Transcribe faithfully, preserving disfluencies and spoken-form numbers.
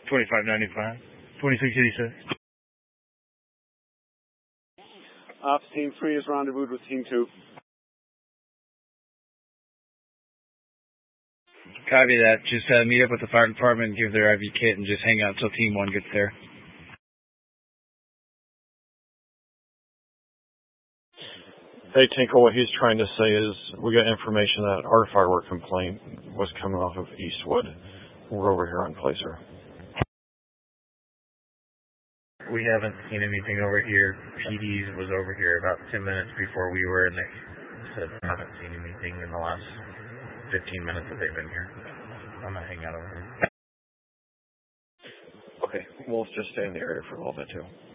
twenty-five ninety-five, twenty-six eighty-six. Ops Team three is rendezvoused with Team two. Copy that. Just uh, meet up with the fire department, give their I V kit, and just hang out until Team one gets there. Hey, Tinkle, what he's trying to say is we got information that our firework complaint was coming off of Eastwood. We're over here on Placer. We haven't seen anything over here. P D's was over here about ten minutes before we were, and they said I haven't seen anything in the last fifteen minutes that they've been here. I'm going to hang out over here. Okay, we'll just stay in the area for a little bit, too.